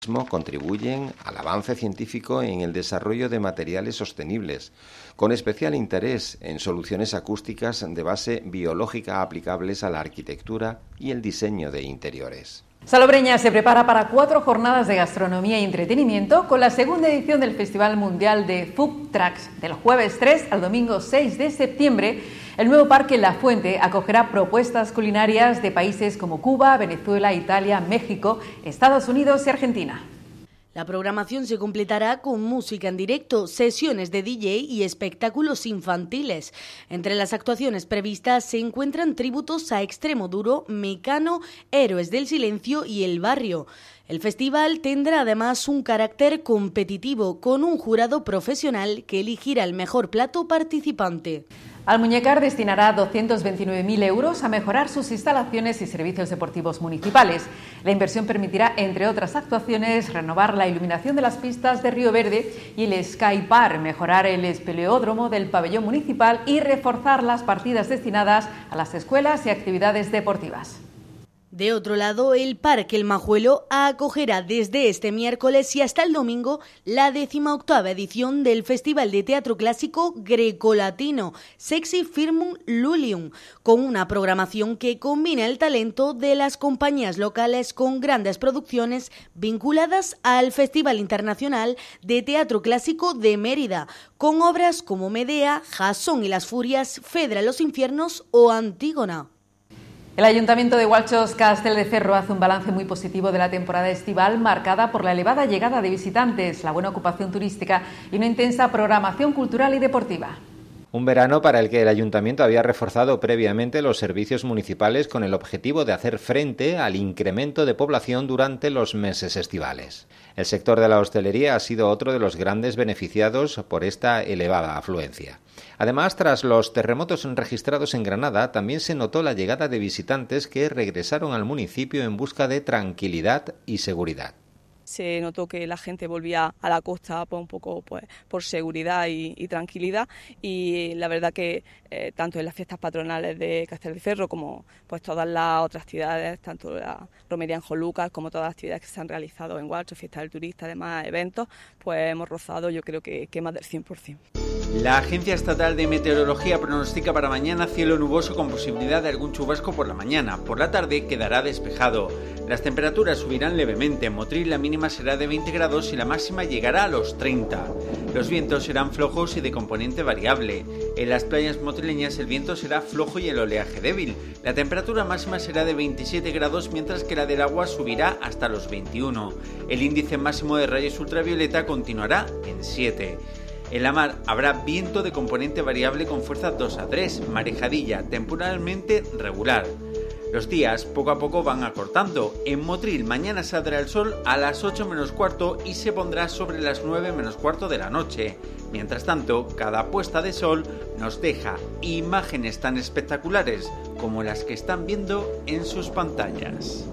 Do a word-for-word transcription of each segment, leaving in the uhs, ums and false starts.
contribuyen al avance científico en el desarrollo de materiales sostenibles, con especial interés en soluciones acústicas de base biológica aplicables a la arquitectura y el diseño de interiores. Salobreña se prepara para cuatro jornadas de gastronomía y entretenimiento con la segunda edición del Festival Mundial de Food Trucks. Del jueves tres al domingo seis de septiembre, el nuevo parque La Fuente acogerá propuestas culinarias de países como Cuba, Venezuela, Italia, México, Estados Unidos y Argentina. La programación se completará con música en directo, sesiones de D J y espectáculos infantiles. Entre las actuaciones previstas se encuentran tributos a Extremoduro, Mecano, Héroes del Silencio y El Barrio. El festival tendrá además un carácter competitivo con un jurado profesional que elegirá el mejor plato participante. Almuñécar destinará doscientos veintinueve mil euros a mejorar sus instalaciones y servicios deportivos municipales. La inversión permitirá, entre otras actuaciones, renovar la iluminación de las pistas de Río Verde y el Sky Park, mejorar el espeleódromo del pabellón municipal y reforzar las partidas destinadas a las escuelas y actividades deportivas. De otro lado, el Parque El Majuelo acogerá desde este miércoles y hasta el domingo la decimoctava edición del Festival de Teatro Clásico Grecolatino Sexy Firmum Lulium, con una programación que combina el talento de las compañías locales con grandes producciones vinculadas al Festival Internacional de Teatro Clásico de Mérida, con obras como Medea, Jasón y las Furias, Fedra los Infiernos o Antígona. El Ayuntamiento de Gualchos Castelldefels hace un balance muy positivo de la temporada estival, marcada por la elevada llegada de visitantes, la buena ocupación turística y una intensa programación cultural y deportiva. Un verano para el que el Ayuntamiento había reforzado previamente los servicios municipales con el objetivo de hacer frente al incremento de población durante los meses estivales. El sector de la hostelería ha sido otro de los grandes beneficiados por esta elevada afluencia. Además, tras los terremotos registrados en Granada, también se notó la llegada de visitantes que regresaron al municipio en busca de tranquilidad y seguridad. Se notó que la gente volvía a la costa pues, un poco pues, por seguridad y, y tranquilidad, y la verdad que eh, tanto en las fiestas patronales de Castelldefels como pues todas las otras actividades, tanto la romería en Jolucas como todas las actividades que se han realizado en Gualchos, fiesta del turista, además eventos, pues hemos rozado yo creo que, que más del cien por ciento. La Agencia Estatal de Meteorología pronostica para mañana cielo nuboso con posibilidad de algún chubasco por la mañana. Por la tarde quedará despejado. Las temperaturas subirán levemente. En Motril la mínima será de veinte grados y la máxima llegará a los treinta. Los vientos serán flojos y de componente variable. En las playas motrileñas el viento será flojo y el oleaje débil. La temperatura máxima será de veintisiete grados, mientras que la del agua subirá hasta los veintiuno. El índice máximo de rayos ultravioleta continuará en siete. En la mar habrá viento de componente variable con fuerza dos a tres, marejadilla temporalmente regular. Los días poco a poco van acortando. En Motril mañana saldrá el sol a las ocho menos cuarto y se pondrá sobre las nueve menos cuarto de la noche. Mientras tanto, cada puesta de sol nos deja imágenes tan espectaculares como las que están viendo en sus pantallas.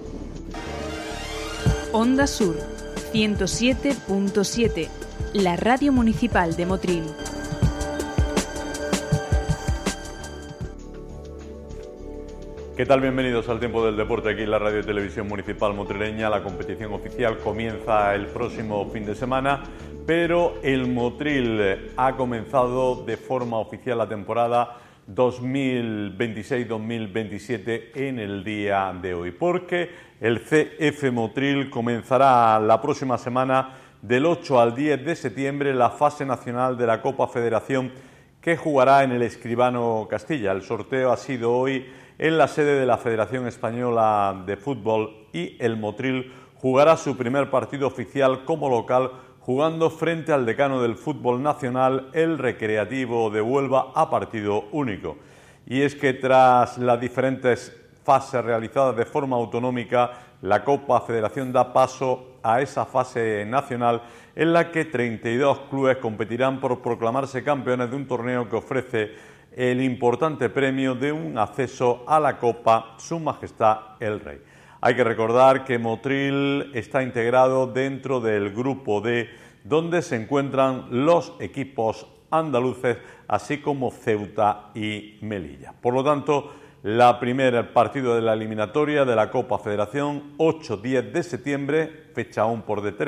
Onda Sur, ciento siete punto siete. La radio municipal de Motril. ¿Qué tal? Bienvenidos al Tiempo del Deporte aquí en la Radio y Televisión Municipal Motrileña. La competición oficial comienza el próximo fin de semana, pero el Motril ha comenzado de forma oficial la temporada dos mil veintiséis dos mil veintisiete en el día de hoy, porque el C F Motril comenzará la próxima semana del ocho al diez de septiembre la fase nacional de la Copa Federación, que jugará en el Escribano Castilla. El sorteo ha sido hoy en la sede de la Federación Española de Fútbol y el Motril jugará su primer partido oficial como local, jugando frente al decano del fútbol nacional, el Recreativo de Huelva, a partido único. Y es que tras las diferentes fases realizadas de forma autonómica, la Copa Federación da paso a esa fase nacional en la que treinta y dos clubes competirán por proclamarse campeones de un torneo que ofrece el importante premio de un acceso a la Copa Su Majestad el Rey. Hay que recordar que Motril está integrado dentro del grupo D, donde se encuentran los equipos andaluces, así como Ceuta y Melilla. Por lo tanto, la primer partido de la eliminatoria de la Copa Federación, ocho diez de septiembre, fecha aún por determinar.